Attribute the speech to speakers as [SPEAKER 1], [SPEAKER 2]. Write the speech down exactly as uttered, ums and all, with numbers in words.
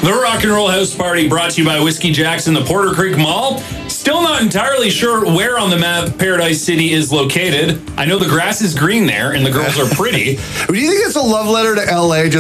[SPEAKER 1] The Rock and Roll House Party brought to you by Whiskey Jack's in the Porter Creek Mall. Still not entirely sure where on the map Paradise City is located. I know the grass is green there and the girls are pretty.
[SPEAKER 2] Do you think it's a love letter to L A?